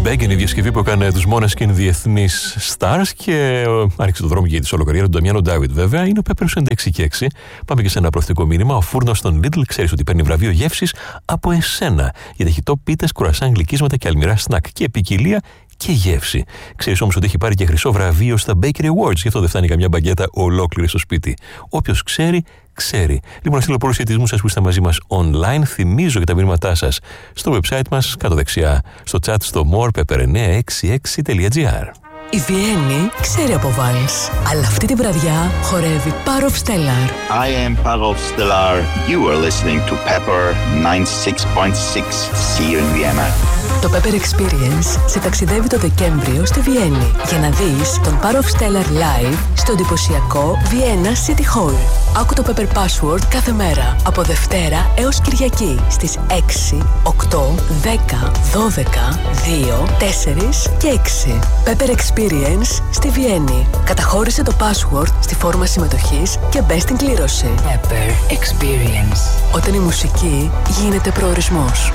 Beggin, η διασκευή που έκανε τους Måneskin διεθνείς stars και άνοιξε το δρόμο για τη σολοκαρία του Νταμιάνο Ντάουιτ. Βέβαια, είναι ο Peppers 6 και 6. Πάμε και σε ένα προθετικό μήνυμα. Ο φούρνος των Lidl ξέρεις ότι παίρνει βραβείο γεύσης από εσένα για ταχυτό, πίτες, κουρασάν, γλυκίσματα και αλμυρά σνακ και ποικιλία και γεύση. Ξέρεις όμως ότι έχει πάρει και χρυσό βραβείο στα Bakery Awards, γι' αυτό δεν φτάνει καμιά μπαγκέτα ολόκληρη στο σπίτι. Όποιος ξέρει, ξέρει. Λοιπόν, να στείλω πολλούς χαιρετισμούς σας που είστε μαζί μας online. Θυμίζω και τα μηνύματά σας στο website μας, κάτω δεξιά, στο chat στο morepepper966.gr. Η Βιέννη ξέρει από βάλς, αλλά αυτή τη βραδιά χορεύει Parov Stellar. I am Parov Stellar. You are listening to Pepper 96.6. See you in Vienna. Το Pepper Experience σε ταξιδεύει το Δεκέμβριο στη Βιέννη για να δεις τον Parov Stellar live στο εντυπωσιακό Vienna City Hall. Άκου το Pepper Password κάθε μέρα από Δευτέρα έως Κυριακή στις 6, 8, 10, 12, 2, 4 και 6. Pepper Experience στη Βιέννη. Καταχώρησε το password στη φόρμα συμμετοχής και μπες στην κλήρωση. Pepper Experience. Όταν η μουσική γίνεται προορισμός.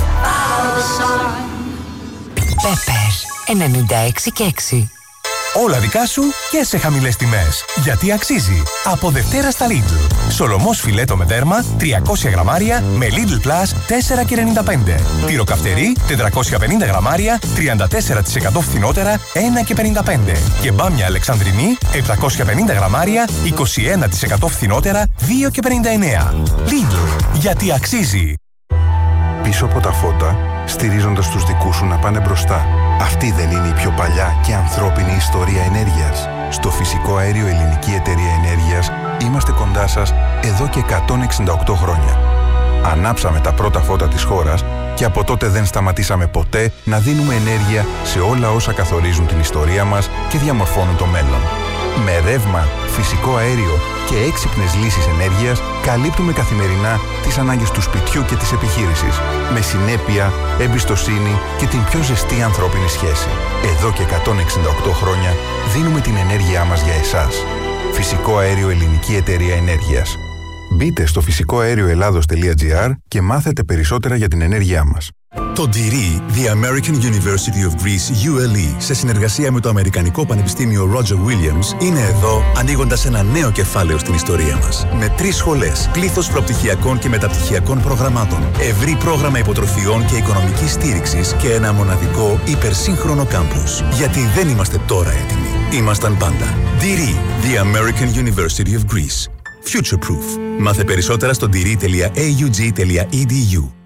Pepper 96 και 6. Όλα δικά σου και σε χαμηλές τιμές. Γιατί αξίζει. Από Δευτέρα στα Lidl. Σολομός φιλέτο με δέρμα 300 γραμμάρια με Lidl Plus 4,95. Τυροκαυτερί 450 γραμμάρια 34% φθηνότερα 1,55. Και μπάμια Αλεξανδρινή 750 γραμμάρια 21% φθηνότερα 2,59. Lidl. Γιατί αξίζει. Πίσω από τα φώτα, στηρίζοντας τους δικούς σου να πάνε μπροστά. Αυτή δεν είναι η πιο παλιά και ανθρώπινη ιστορία ενέργειας. Στο Φυσικό Αέριο Ελληνική Εταιρεία Ενέργειας είμαστε κοντά σας εδώ και 168 χρόνια. Ανάψαμε τα πρώτα φώτα της χώρας και από τότε δεν σταματήσαμε ποτέ να δίνουμε ενέργεια σε όλα όσα καθορίζουν την ιστορία μας και διαμορφώνουν το μέλλον. Με ρεύμα, φυσικό αέριο και έξυπνες λύσεις ενέργειας καλύπτουμε καθημερινά τις ανάγκες του σπιτιού και της επιχείρησης. Με συνέπεια, εμπιστοσύνη και την πιο ζεστή ανθρώπινη σχέση. Εδώ και 168 χρόνια δίνουμε την ενέργειά μας για εσάς. Φυσικό Αέριο Ελληνική Εταιρεία Ενέργειας. Μπείτε στο φυσικοαερioellados.gr και μάθετε περισσότερα για την ενέργειά μας. Το DIRI, The American University of Greece, ULE, σε συνεργασία με το Αμερικανικό Πανεπιστήμιο Roger Williams, είναι εδώ ανοίγοντας ένα νέο κεφάλαιο στην ιστορία μας. Με 3 σχολές, πλήθος προπτυχιακών και μεταπτυχιακών προγραμμάτων, ευρύ πρόγραμμα υποτροφιών και οικονομικής στήριξης και ένα μοναδικό υπερσύγχρονο κάμπους. Γιατί δεν είμαστε τώρα έτοιμοι. Ήμασταν πάντα. DIRI, The American University of Greece. Future Proof. Μάθε περισσότερα στο diri.aug.edu.